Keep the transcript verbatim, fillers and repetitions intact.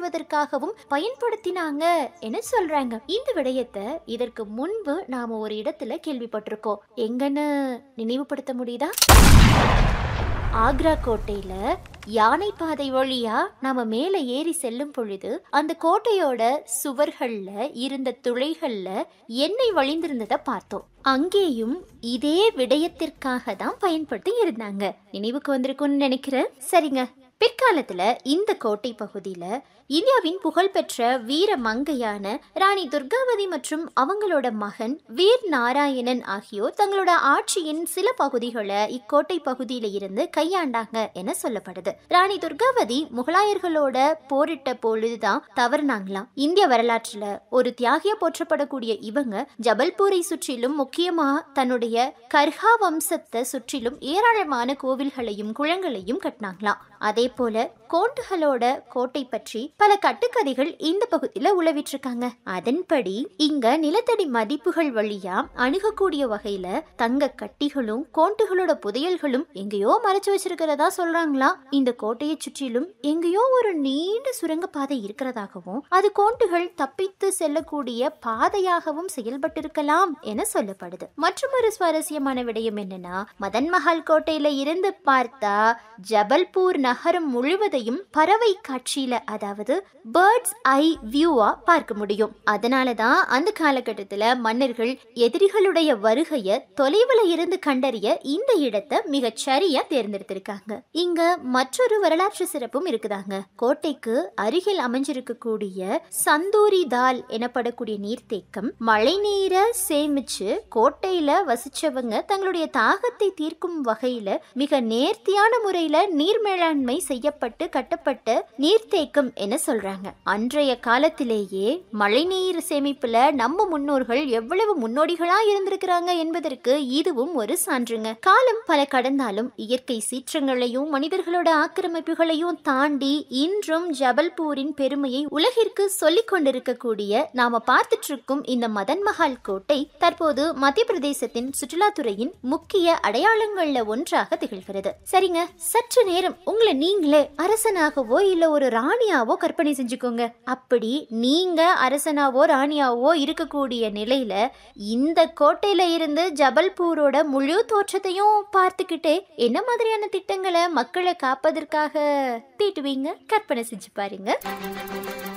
காப்பாற்றுவதற்காகவும் பயன்படுத்தினாங்க என சொல்றாங்க. இந்த விடயத்தை இதற்கு முன்பு நாம ஒரு இடத்துல கேள்விப்பட்டிருக்கோம். எங்கன்னு நினைவுபடுத்த முடியுதா? ஆக்ரா கோட்டையில யானை பாதை வழியா நாம மேல ஏறி செல்லும் பொழுது அந்த கோட்டையோட சுவர்கள்ல இருந்த துளைகள்ல எண்ணெய் வழிந்திருந்ததை பார்த்தோம். அங்கேயும் இதே விடயத்திற்காக தான் பயன்படுத்தி இருந்தாங்க. நினைவுக்கு வந்திருக்கும்னு நினைக்கிறேன். சரிங்க, பிற்காலத்துல இந்த கோட்டை பகுதியில இந்தியாவின் புகழ்பெற்ற வீர மங்கையான ராணி துர்காவதி மற்றும் அவங்களோட மகன் வீர் நாராயணன் ஆகியோர் தங்களோட ஆட்சியின் சில பகுதிகளை இக்கோட்டை பகுதியில இருந்து கையாண்டாங்க என சொல்லப்படுது. ராணி துர்காவதி முகலாயர்களோட போரிட்ட பொழுதுதான் தவறுனாங்களாம். இந்திய வரலாற்றுல ஒரு தியாகியா போற்றப்படக்கூடிய இவங்க ஜபல்பூரை சுற்றிலும், முக்கியமா தன்னுடைய கர்ஹா வம்சத்தை சுற்றிலும் ஏராளமான கோவில்களையும் குளங்களையும் கட்டினாங்களாம். அதே போல கோண்டுகளோட கோட்டை பற்றி பல கட்டுக்கதைகள் இந்த பகுதியில உலவிட்டு இருக்காங்க. அதன்படி இங்க நிலத்தடி மதிப்புகள் வழியா அணுகக்கூடிய வகையில தங்க கட்டிகளும் கோண்டுகளோட புதையல்களும் எங்கேயோ மறைச்சு வச்சிருக்கிறதா சொல்றாங்களா. இந்த கோட்டையை சுற்றிலும் எங்கேயோ ஒரு நீண்ட சுரங்க பாதை இருக்கிறதாகவும் அது கோண்டுகள் தப்பித்து செல்லக்கூடிய பாதையாகவும் செயல்பட்டிருக்கலாம் என சொல்லப்படுது. மற்றும் ஒரு சுவாரஸ்யமான விடயம் என்னன்னா, மதன் மஹால் கோட்டையில இருந்து பார்த்தா ஜபல்பூர் நகரம் முழுவதையும் பறவை காட்சியில, அதாவது பேர்ட்ஸ் ஐ வியூவா பார்க்க முடியும். அதனாலதான் அந்த காலகட்டத்துல மன்னர்கள் எதிரிகளுடைய வருகைய தொலைவுல இருந்து கண்டறிய இந்த இடத்தை மிகச் சரியா தேர்ந்தெடுத்திருக்காங்க. இங்க மற்றொரு வரலாற்று சிறப்பும் இருக்குதாங்க. கோட்டைக்கு அருகில் அமைஞ்சிருக்கக்கூடிய சந்தூரி தால் எனப்படக்கூடிய நீர்த்தேக்கம் மழை நீரை சேமிச்சு கோட்டையில வசிச்சவங்க தங்களுடைய தாகத்தை தீர்க்கும் வகையில மிக நேர்த்தியான முறையில நீர் மேலாண்மை செய்யப்பட்டு கட்டப்பட்ட நீர்த்தேக்கம் என சொல்றாங்க. அன்றைய காலத்திலேயே மழைநீர் சேமிப்புல நம்ம முன்னோர்கள் எவ்வளவு முன்னோடிகளா இருந்திருக்கிறாங்க என்பதற்கு இதுவும் ஒரு சான்றுங்க. காலம் பல கடந்தாலும் இயற்கை சீற்றங்களையும் மனிதர்களோட ஆக்கிரமிப்புகளையும் தாண்டி இன்றும் ஜபல்பூரின் பெருமையை உலகிற்கு சொல்லிக் கொண்டிருக்கக்கூடிய நாம பார்த்துட்டு இருக்கும் இந்த மதன் மஹால் கோட்டை தற்போது மத்திய பிரதேசத்தின் சுற்றுலாத்துறையின் முக்கிய அடையாளங்கள்ல ஒன்றாக திகழ்கிறது. சரிங்க, சற்று நேரம் உங்களை நீங்களே அரசனாகவோ இல்ல ஒரு ராணியாவோ கற்பனை செஞ்சுக்கோங்க. அப்படி நீங்க அரசனாவோ ராணியாவோ இருக்கக்கூடிய நிலையில இந்த கோட்டையில இருந்து ஜபல்பூரோட முழு தோற்றத்தையும் பார்த்துக்கிட்டே என்ன மாதிரியான திட்டங்களை மக்களை காப்பதற்காக தீட்டுவீங்க? கற்பனை செஞ்சு பாருங்க.